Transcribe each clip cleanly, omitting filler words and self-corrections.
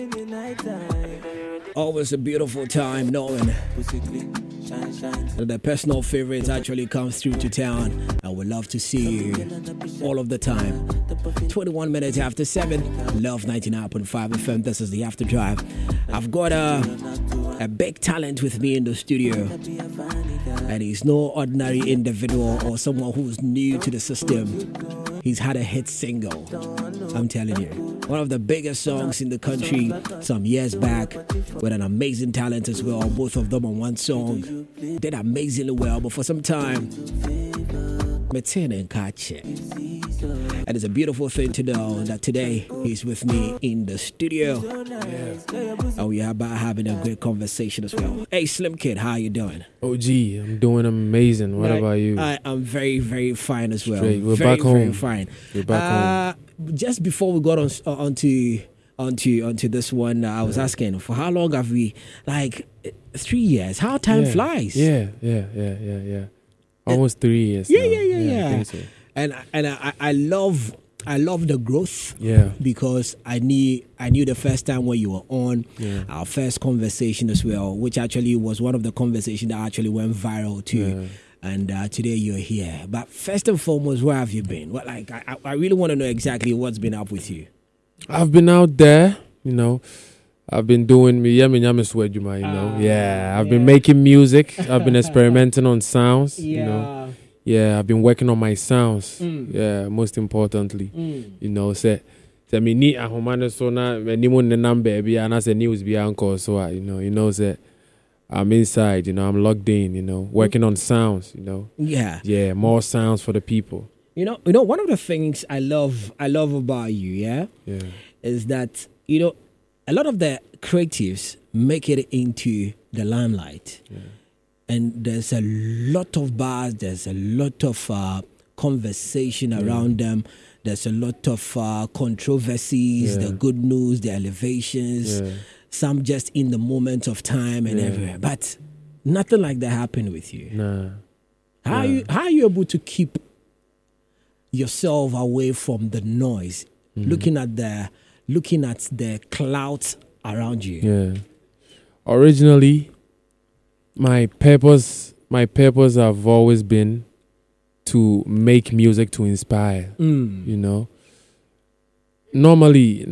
Always a beautiful time knowing that the personal favorites actually comes through to town. I would love to see you all of the time. 21 minutes after 7, Love 99.5 FM. This is the After Drive. I've got a big talent with me in the studio, and he's no ordinary individual or someone who's new to the system. He's had a hit single, I'm telling you. One of the biggest songs in the country some years back, with an amazing talent as well. Both of them on one song did amazingly well, but for some time, Metin and Kache. And it's a beautiful thing to know that today he's with me in the studio. And we are about having a great conversation as well. Hey, Slim Kid, how you doing? OG, I'm doing amazing. What about you? I'm very, very fine as well. Straight. We're very, back home. Very fine. We're back home. Just before we got onto this one, I was asking, for how long have we, 3 years? How time flies. Yeah. Almost 3 years. Yeah. I think so. And I love the growth. Yeah. Because I knew the first time when you were on our first conversation as well, which actually was one of the conversations that actually went viral too. Yeah. And today you're here. But first and foremost, where have you been? I really want to know exactly what's been up with you. I've been out there, I've been doing me, I've been making music. I've been experimenting on sounds, Yeah, I've been working on my sounds. Yeah, most importantly. Say me need a homane so na me mo ne number bi and as a news bi anko so say I'm inside, I'm locked in, working on sounds, Yeah, more sounds for the people. One of the things I love about you, is that, a lot of the creatives make it into the limelight. Yeah. And there's a lot of bars, there's a lot of conversation around them. There's a lot of controversies, the good news, the elevations, some just in the moment of time and everywhere. But nothing like that happened with you. Nah. How are you able to keep yourself away from the noise, looking at the clouds around you? Yeah. Originally, my purpose have always been to make music to inspire. Normally,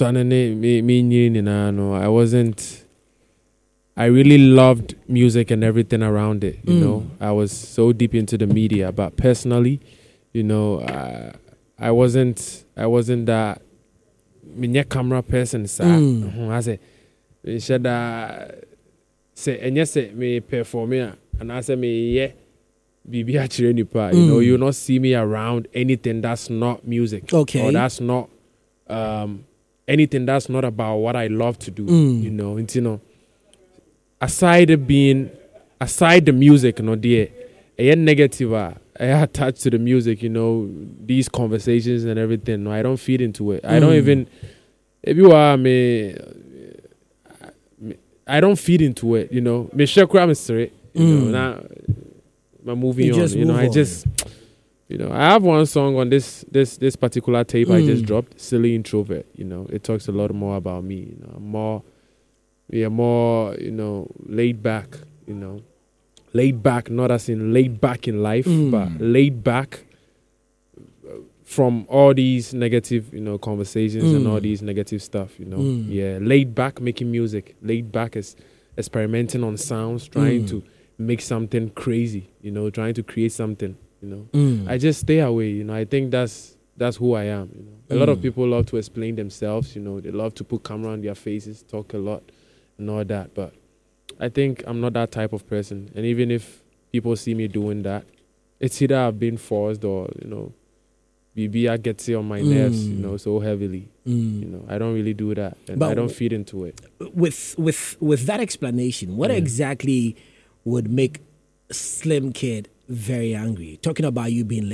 I really loved music and everything around it. I was so deep into the media, but personally, I wasn't that camera person. I said, me perform and I said me bibi achire nipa. You not see me around anything that's not music. Okay. Or that's not anything that's not about what I love to do. Aside the music, negative I attached to the music, these conversations and everything. No, I don't feed into it. I don't even, if you are me, I don't feed into it, Me share mystery, now I'm moving on. I just, I have one song on this particular tape I just dropped, Silly Introvert. It talks a lot more about me. I'm more, laid back. Laid back, not as in laid back in life, but laid back from all these negative, conversations and all these negative stuff, Yeah, laid back making music. Laid back is experimenting on sounds, trying to make something crazy, trying to create something, I just stay away, I think that's who I am, A lot of people love to explain themselves, they love to put camera on their faces, talk a lot and all that, but I think I'm not that type of person. And even if people see me doing that, it's either I've been forced or, BB gets it on my nerves, so heavily. I don't really do that. And but I don't feed into it. With that explanation, what exactly would make Slim Kid very angry? Talking about you being